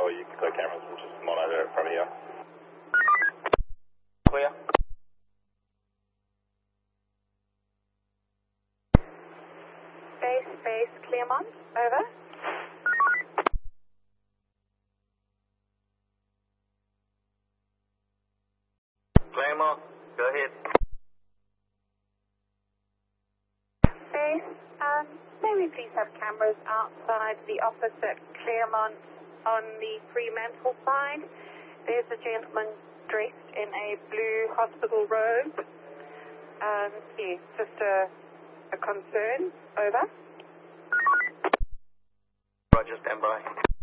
or you can clear cameras, which is monitor in front of you. Clear. Base, Claremont, over. Claremont, go ahead. Base, may we please have cameras outside the office at Claremont on the Fremantle side? There's a gentleman dressed in a blue hospital robe. Yeah, just a concern. Over. Roger, stand by.